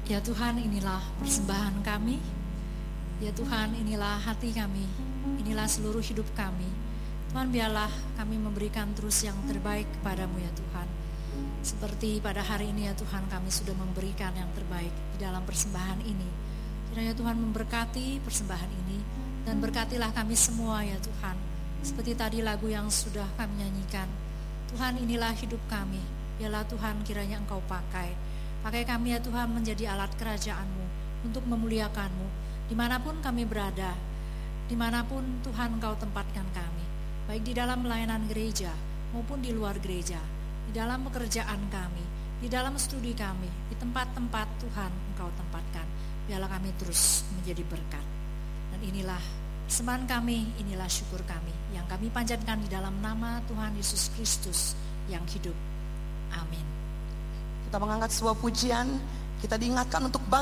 Ya Tuhan, inilah persembahan kami. Ya Tuhan, inilah hati kami. Inilah seluruh hidup kami. Tuhan, biarlah kami memberikan terus yang terbaik kepadamu ya Tuhan. Seperti pada hari ini ya Tuhan, kami sudah memberikan yang terbaik di dalam persembahan ini. Kiranya Tuhan memberkati persembahan ini, dan berkatilah kami semua ya Tuhan. Seperti tadi lagu yang sudah kami nyanyikan, Tuhan, inilah hidup kami. Biarlah Tuhan kiranya Engkau pakai kami ya Tuhan menjadi alat kerajaan-Mu untuk memuliakan-Mu dimanapun kami berada, dimanapun Tuhan Engkau tempatkan kami, baik di dalam pelayanan gereja maupun di luar gereja, di dalam pekerjaan kami, di dalam studi kami, di tempat-tempat Tuhan Engkau tempatkan. Biarlah kami terus menjadi berkat. Dan inilah persembahan kami, inilah syukur kami yang kami panjatkan di dalam nama Tuhan Yesus Kristus yang hidup. Amin. Kita mengangkat sebuah pujian, kita diingatkan untuk bangkit